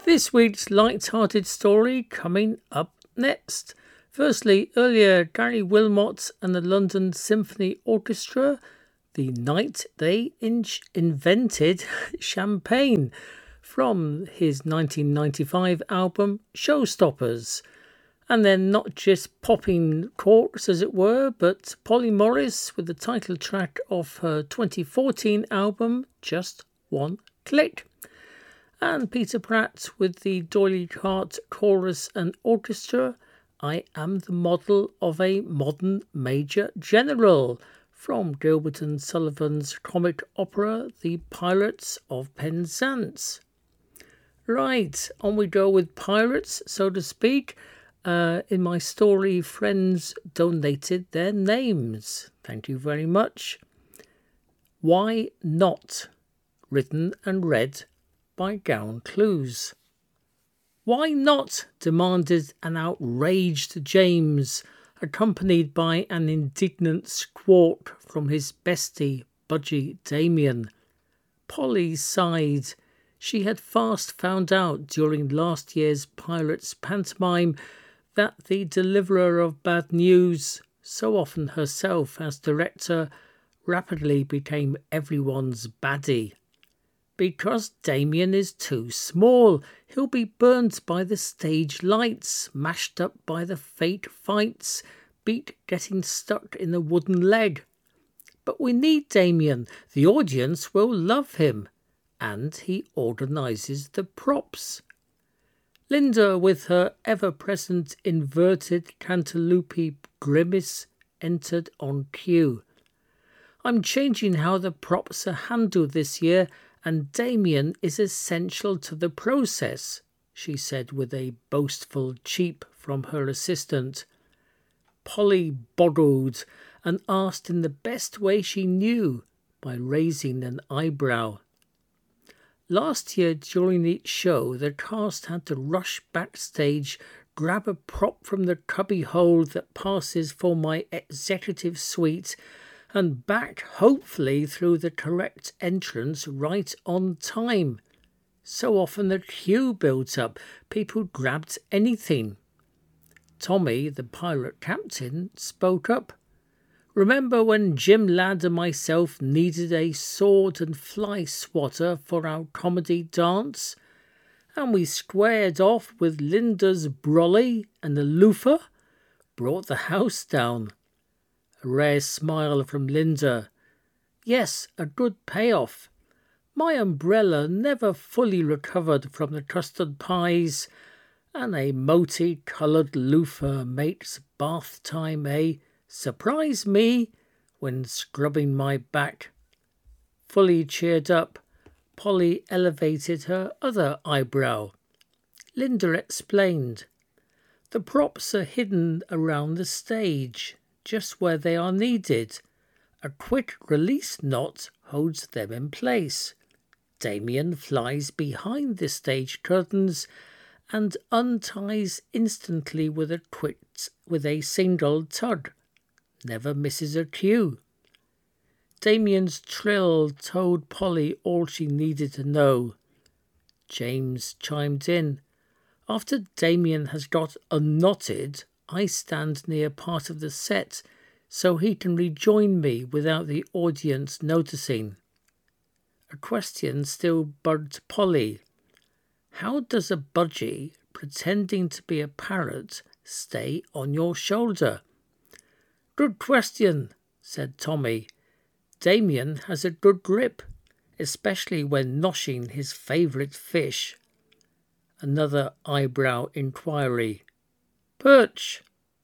This week's light-hearted story coming up next. Firstly, earlier Gary Wilmot and the London Symphony Orchestra, the night they invented champagne, from his 1995 album Showstoppers. And then not just popping corks, as it were, but Polly Morris with the title track of her 2014 album Just One Click. And Peter Pratt with the D'Oyly Carte Chorus and Orchestra, I Am the Model of a Modern Major General, from Gilbert and Sullivan's comic opera The Pirates of Penzance. Right, on we go with pirates, so to speak. In my story, friends donated their names. Thank you very much. Why Not? Written and read by Gowan Clues. Why not? Demanded an outraged James, accompanied by an indignant squawk from his bestie, Budgie Damien. Polly sighed. She had fast found out during last year's Pirates pantomime that the deliverer of bad news, so often herself as director, rapidly became everyone's baddie. Because Damien is too small, he'll be burnt by the stage lights, mashed up by the fate fights, beat getting stuck in the wooden leg. But we need Damien, the audience will love him, and he organises the props. Linda, with her ever-present inverted cantaloupe grimace, entered on cue. I'm changing how the props are handled this year, and Damien is essential to the process, she said with a boastful cheep from her assistant. Polly boggled and asked in the best way she knew, by raising an eyebrow. Last year during each show, the cast had to rush backstage, grab a prop from the cubby hole that passes for my executive suite, and back hopefully through the correct entrance right on time. So often the queue built up, people grabbed anything. Tommy, the pirate captain, spoke up. Remember when Jim Ladd and myself needed a sword and fly swatter for our comedy dance? And we squared off with Linda's brolly and the loofah? Brought the house down. A rare smile from Linda. Yes, a good payoff. My umbrella never fully recovered from the custard pies, and a multi-coloured loofah makes bath time surprise me when scrubbing my back. Fully cheered up, Polly elevated her other eyebrow. Linda explained. The props are hidden around the stage, just where they are needed. A quick release knot holds them in place. Damien flies behind the stage curtains and unties instantly with a single tug. Never misses a cue. Damien's trill told Polly all she needed to know. James chimed in. After Damien has got unknotted, I stand near part of the set so he can rejoin me without the audience noticing. A question still bugged Polly. How does a budgie pretending to be a parrot stay on your shoulder? Good question, said Tommy. Damien has a good grip, especially when noshing his favourite fish. Another eyebrow inquiry. Perch.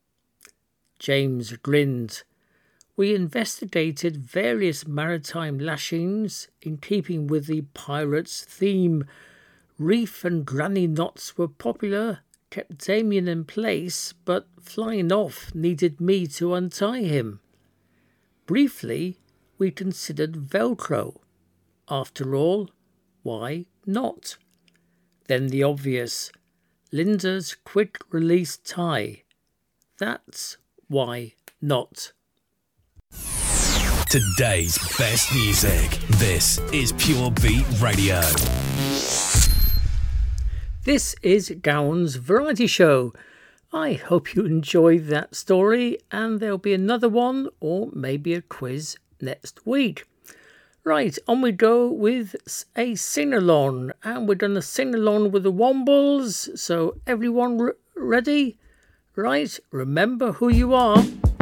James grinned. We investigated various maritime lashings in keeping with the pirates' theme. Reef and granny knots were popular, kept Damien in place, but flying off needed me to untie him. Briefly, we considered Velcro. After all, why not? Then the obvious, Linda's quick-release tie. That's why not. Today's best music. This is Pure Beat Radio. This is Gowan's Variety Show. I hope you enjoyed that story, and there'll be another one or maybe a quiz next week. Right, on we go with a sing-along, and we're going to sing along with the Wombles, so everyone ready? Right, remember who you are.